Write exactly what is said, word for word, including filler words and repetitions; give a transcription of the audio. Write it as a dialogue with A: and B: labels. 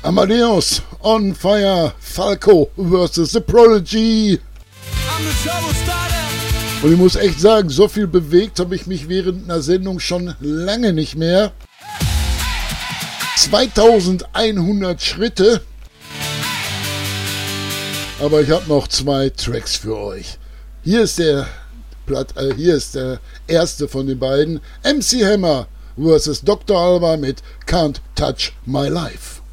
A: Amadeus, On Fire, Falco versus The Prodigy. Und ich muss echt sagen, so viel bewegt habe ich mich während einer Sendung schon lange nicht mehr. zweitausendeinhundert Schritte. Aber ich habe noch zwei Tracks für euch. Hier ist der Platt, äh, hier ist der erste von den beiden. M C Hammer versus Doktor Alban mit Can't Touch My Life.